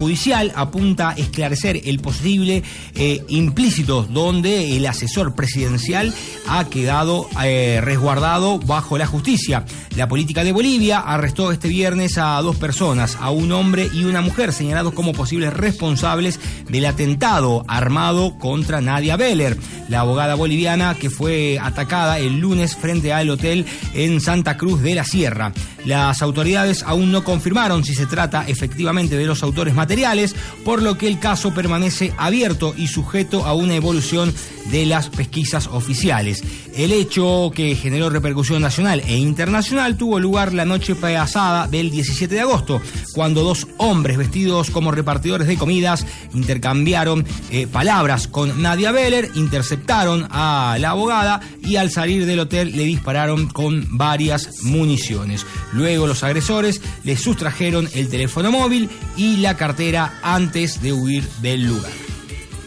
judicial apunta a esclarecer el posible implícito donde el asesor presidencial ha quedado resguardado bajo la justicia. La política de Bolivia arrestó este viernes a 2 personas, a un hombre y una mujer, señalados como posibles responsables del atentado armado contra Nadia Beller, la abogada boliviana que fue atacada el lunes frente al hotel en Santa Cruz de la Sierra. Las autoridades aún no confirmaron si se trata efectivamente de los autores materiales, por lo que el caso permanece abierto y sujeto a una evolución de las pesquisas oficiales. El hecho, que generó repercusión nacional e internacional, tuvo lugar la noche pasada del 17 de agosto, cuando 2 hombres vestidos como repartidores de comidas intercambiaron palabras con Nadia Beller, interceptaron a la abogada y al salir del hotel le dispararon con varias municiones. Luego los agresores le sustrajeron el teléfono móvil y la cartera antes de huir del lugar.